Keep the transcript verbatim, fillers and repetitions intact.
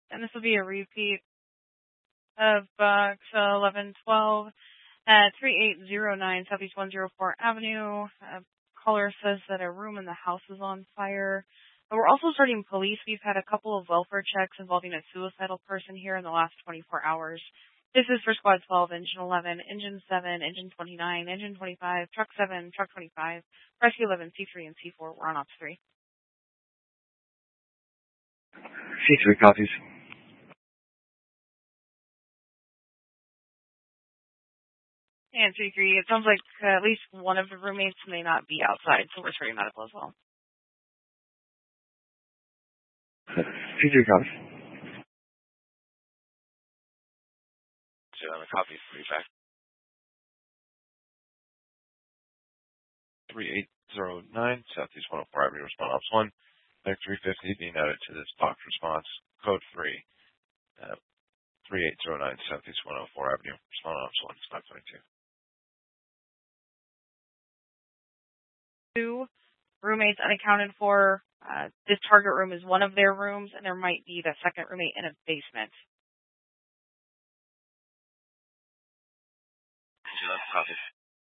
And this will be a repeat of box eleven twelve at three eight zero nine Southeast one oh four Avenue. A caller says that a room in the house is on fire. And we're also starting police. We've had a couple of welfare checks involving a suicidal person here in the last twenty-four hours. This is for Squad twelve, Engine eleven, Engine seven, Engine twenty-nine, Engine twenty-five, Truck seven, Truck twenty-five, Rescue eleven, C three, and C four. We're on Ops three. C three copies. And C three, it sounds like uh, at least one of the roommates may not be outside, so we're starting medical as well. C three copies. C eleven copies. Three back. three eight zero nine Southeast one oh four Avenue, respond Ops one. Back three fifty being added to this box response. Code three. Uh, three eight zero nine Southeast one oh four Avenue, respond Ops one. Stop twenty-two. Two roommates unaccounted for. Uh, this target room is one of their rooms, and there might be the second roommate in a basement. C eleven copies.